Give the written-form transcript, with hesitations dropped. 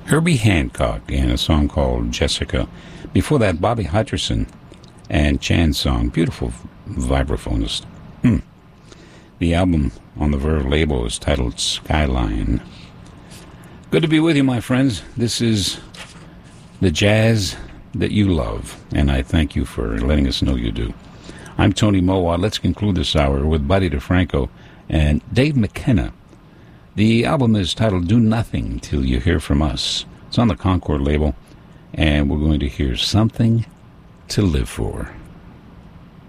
Herbie Hancock and a song called Jessica. Before that, Bobby Hutcherson and Chan's song, beautiful vibraphonist. The album on the Verve label is titled Skyline. Good to be with you, my friends. This is the jazz that you love, and I thank you for letting us know you do. I'm Tony Mowat. Let's conclude this hour with Buddy DeFranco and Dave McKenna. The album is titled Do Nothing Till You Hear From Us. It's on the Concord label, and we're going to hear Something to Live For.